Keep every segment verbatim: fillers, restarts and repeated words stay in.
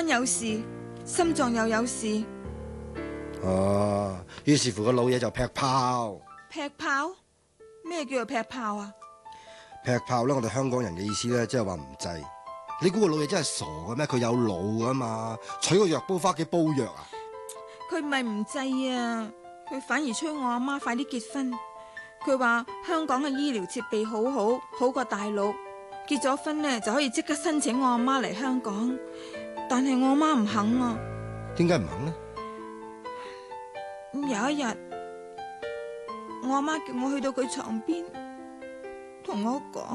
肝有事，心臟又有事。 哦，於是乎個老嘢就劈炮。 劈炮？咩叫做劈炮啊？ 劈炮咧，我哋香港人嘅意思咧，即係話唔制。你估個老嘢真係傻嘅咩？佢有腦噶嘛？取個藥煲翻屋企煲藥啊？ 佢唔係唔制啊，佢反而催我阿媽快啲結婚。佢話香港嘅醫療設備好好，好過大陸。結咗婚呢，就可以即刻申請我阿媽嚟香港。但係我阿媽唔肯啊。 點解唔肯呢？ 有一日，我阿媽叫我去到佢床邊，同我講：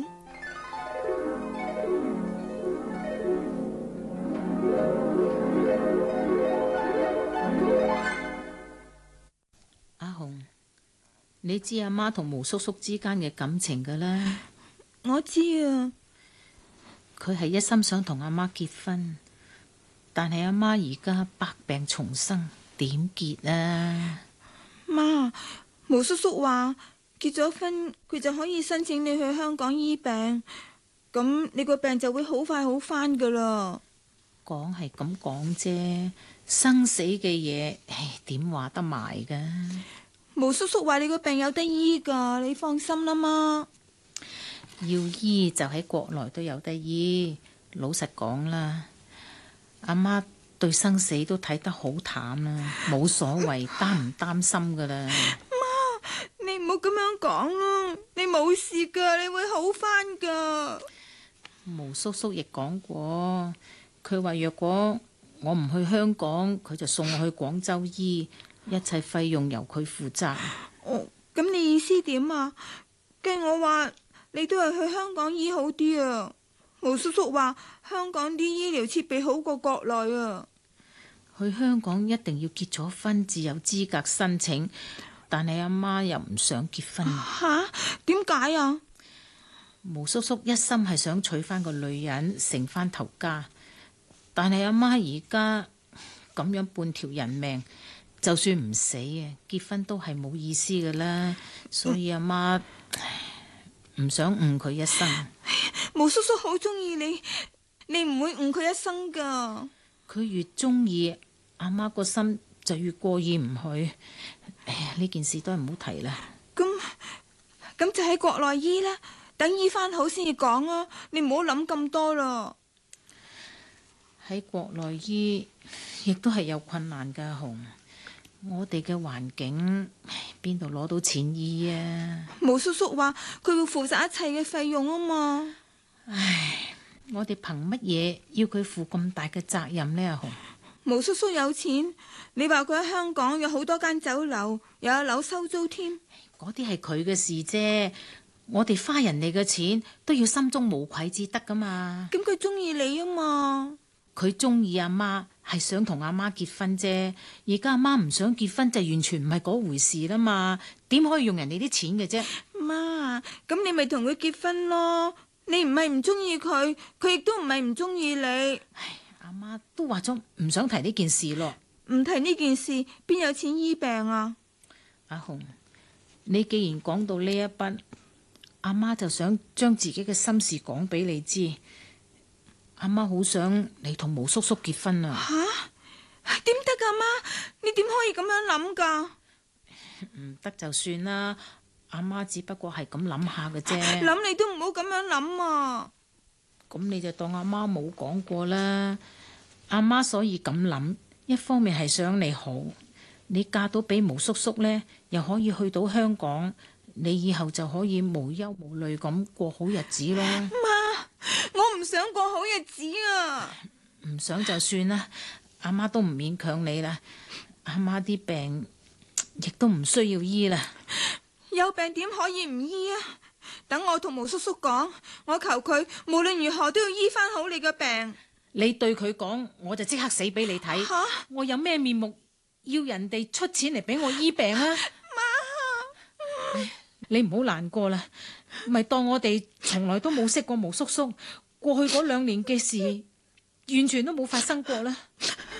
阿紅，你知阿媽同毛叔叔之間嘅感情噶啦。 我知啊。 佢係一心想同阿媽結婚，但係阿媽而家百病叢生，點結啊？ 媽，毛叔叔話結咗婚，佢就可以申請你去香港醫病，咁你個病就會好快好返噶啦。 講係咁講啫，生死嘅嘢，唉，點話得埋噶？ 毛叔叔話你個病有得醫噶，你放心啦媽。 要醫就喺國內都有得醫。老實講啦，阿媽對生死都睇得好淡啦，冇所謂，擔唔擔心噶啦。 媽，你唔好咁樣講啦，你冇事噶，你會好返噶。 毛叔叔亦講過，佢話若果我唔去香港，佢就送我去廣州醫，一切費用由佢負責。 哦，咁你意思點啊？跟我話你都係去香港醫好啲啊。毛叔叔話香港啲醫療設備好過國內啊。 去香港一定要結咗婚至有資格申請，但係阿媽又唔想結婚。 吓？點解啊？ 毛叔叔一心係想娶翻個女人，成翻頭家，但係阿媽而家咁樣半條人命，就算唔死啊，結婚都係冇意思噶啦。所以阿媽唔想誤佢一生。 毛叔叔好中意你，你唔會誤佢一生噶。 佢越中意，阿媽個心就越過意唔去。哎呀，呢件事都係唔好提啦。 咁咁就喺國內醫啦，等醫翻好先至講啊。你唔好諗咁多啦。 喺國內醫亦都係有困難噶，紅。我哋嘅環境邊度攞到錢醫啊？ 毛叔叔話佢會負責一切嘅費用啊嘛。 唉，我哋憑乜嘢要佢負咁大嘅責任呢？阿紅， 毛叔叔有錢，你話佢喺香港有好多間酒樓，又有樓收租添。 嗰啲係佢嘅事啫。我哋花人哋嘅錢都要心中無愧至得噶嘛。 咁佢中意你啊嘛。 佢中意阿媽，係想同阿媽結婚啫。而家阿媽唔想結婚，就完全唔係嗰回事啦嘛。點可以用人哋啲錢嘅啫？ 媽，咁你咪同佢結婚咯。你唔係唔中意佢，佢亦都唔係唔中意你。 唉，阿媽都話咗唔想提呢件事咯。 唔提呢件事，邊有錢醫病啊？ 阿紅，你既然講到呢一筆，阿媽就想將自己嘅心事講俾你知。阿媽好想你同毛叔叔結婚啊！ 吓？點得噶媽？你點可以咁樣諗噶？ 唔得就算啦，阿媽只不過係咁諗下嘅啫。 諗你都唔好咁樣諗啊！ 咁你就當阿媽冇講過啦。阿媽所以咁諗，一方面係想你好，你嫁到俾毛叔叔呢，又可以去到香港，你以後就可以無憂無慮咁過好日子咯。 媽，我唔想過好日子啊！ 唔想就算啦，阿媽都唔勉強你啦。阿媽啲病亦都唔需要醫啦。 有病點可以唔醫啊？等我同毛叔叔講，我求佢無論如何都要醫翻好你嘅病。 你對佢講，我就即刻死俾你睇。 吓？ 我有咩面目要人哋出錢嚟俾我醫病啊？媽，你唔好難過啦，咪當我哋從來都冇識過毛叔叔，過去嗰兩年嘅事完全都冇發生過啦。